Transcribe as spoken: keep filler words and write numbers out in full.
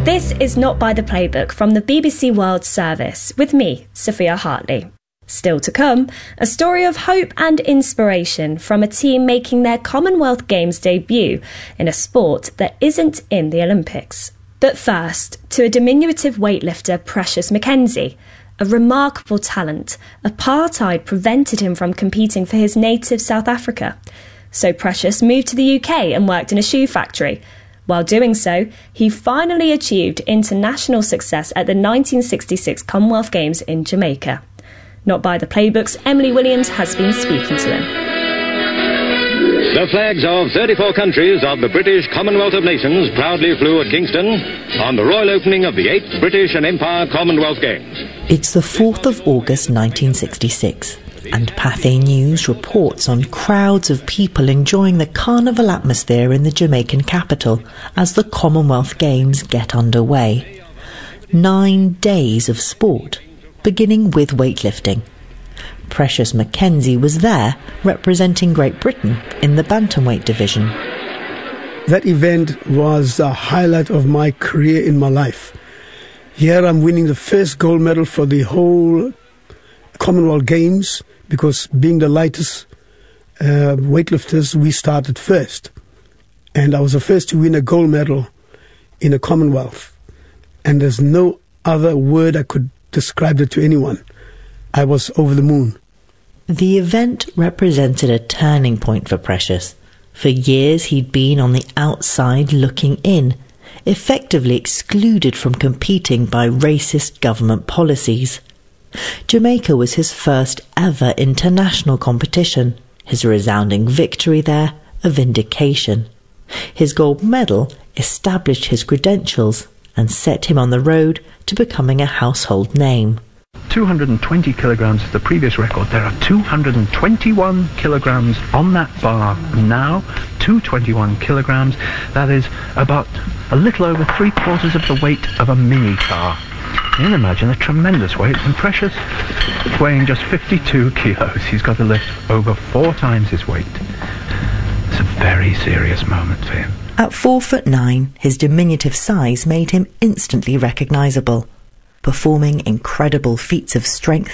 This is Not By The Playbook from the B B C World Service, with me, Sophia Hartley. Still to come, a story of hope and inspiration from a team making their Commonwealth Games debut in a sport that isn't in the Olympics. But first, to a diminutive weightlifter, Precious McKenzie. A remarkable talent, apartheid prevented him from competing for his native South Africa. So Precious moved to the U K and worked in a shoe factory. While doing so, he finally achieved international success at the nineteen sixty-six Commonwealth Games in Jamaica. Not By The Playbook's Emily Williams has been speaking to him. The flags of thirty-four countries of the British Commonwealth of Nations proudly flew at Kingston on the royal opening of the eighth British and Empire Commonwealth Games. It's the fourth of August nineteen sixty-six, and Pathé News reports on crowds of people enjoying the carnival atmosphere in the Jamaican capital as the Commonwealth Games get underway. Nine days of sport, beginning with weightlifting. Precious McKenzie was there representing Great Britain in the bantamweight division. That event was a highlight of my career in my life. Here I'm winning the first gold medal for the whole Commonwealth Games, because being the lightest uh, weightlifters, we started first. And I was the first to win a gold medal in a Commonwealth. And there's no other word I could describe it to anyone. I was over the moon. The event represented a turning point for Precious. For years he'd been on the outside looking in, effectively excluded from competing by racist government policies. Jamaica was his first ever international competition, his resounding victory there a vindication. His gold medal established his credentials and set him on the road to becoming a household name. two hundred twenty kilograms is the previous record. There are two hundred twenty-one kilograms on that bar now. two hundred twenty-one kilograms. That is about a little over three quarters of the weight of a mini car. You can imagine a tremendous weight. And Precious, weighing just fifty-two kilos, he's got to lift over four times his weight. It's a very serious moment for him. At four foot nine, his diminutive size made him instantly recognisable. Performing incredible feats of strength